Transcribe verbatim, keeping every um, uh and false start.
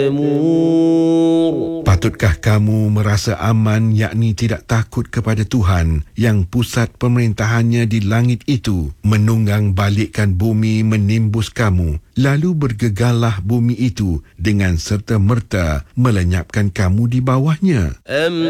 Patutkah kamu merasa aman, yakni tidak takut kepada Tuhan yang pusat pemerintahannya di langit itu menunggang balikkan bumi menimbus kamu, lalu bergegarlah bumi itu dengan serta-merta melenyapkan kamu di bawahnya?